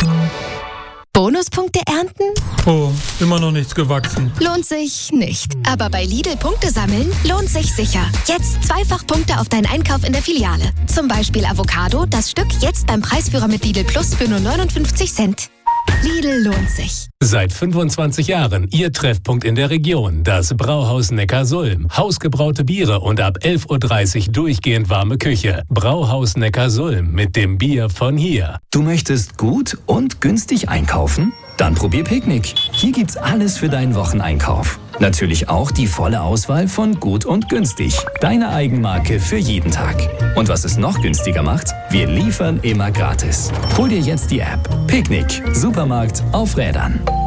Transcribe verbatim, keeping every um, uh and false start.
Bonuspunkte ernten? Oh, immer noch nichts gewachsen. Lohnt sich nicht. Aber bei Lidl Punkte sammeln lohnt sich sicher. Jetzt zweifach Punkte auf deinen Einkauf in der Filiale. Zum Beispiel Avocado, das Stück jetzt beim Preisführer mit Lidl Plus für nur neunundfünfzig Cent. Lidl lohnt sich. Seit fünfundzwanzig Jahren Ihr Treffpunkt in der Region, das Brauhaus Neckarsulm. Hausgebraute Biere und ab elf Uhr dreißig durchgehend warme Küche. Brauhaus Neckarsulm mit dem Bier von hier. Du möchtest gut und günstig einkaufen? Dann probier Picknick. Hier gibt's alles für deinen Wocheneinkauf. Natürlich auch die volle Auswahl von gut und günstig. Deine Eigenmarke für jeden Tag. Und was es noch günstiger macht? Wir liefern immer gratis. Hol dir jetzt die App. Picknick. Supermarkt auf Rädern.